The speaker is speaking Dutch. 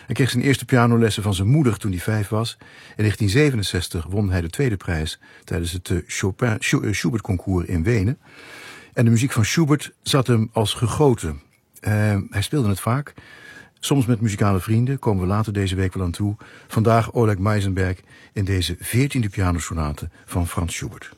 Hij kreeg zijn eerste pianolessen van zijn moeder toen hij 5 was. In 1967 won hij de tweede prijs tijdens het Schubert-concours in Wenen. En de muziek van Schubert zat hem als gegoten. Hij speelde het vaak. Soms met muzikale vrienden, komen we later deze week wel aan toe. Vandaag Oleg Meisenberg in deze 14e pianosonate van Franz Schubert.